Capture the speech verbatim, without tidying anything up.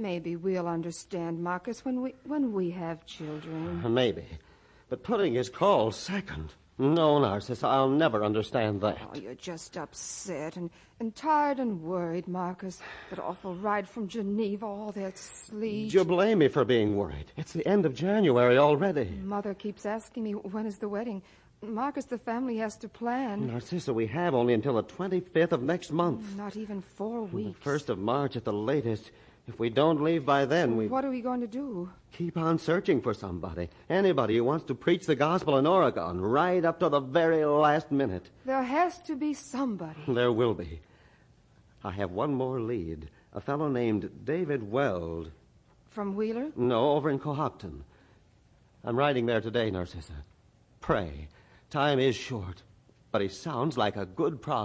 Maybe we'll understand, Marcus, when we when we have children. Maybe. But pudding is called second. No, Narcissa, I'll never understand that. Oh, you're just upset and, and tired and worried, Marcus. That awful ride from Geneva, all that sleet. You blame me for being worried. It's the end of January already. Mother keeps asking me, when is the wedding? Marcus, the family has to plan. Narcissa, we have only until the twenty-fifth of next month. Not even four weeks. The first of March at the latest. If we don't leave by then, we... What are we going to do? Keep on searching for somebody. Anybody who wants to preach the gospel in Oregon, right up to the very last minute. There has to be somebody. There will be. I have one more lead. A fellow named David Weld. From Wheeler? No, over in Cohocton. I'm riding there today, Narcissa. Pray. Time is short, but he sounds like a good prophet.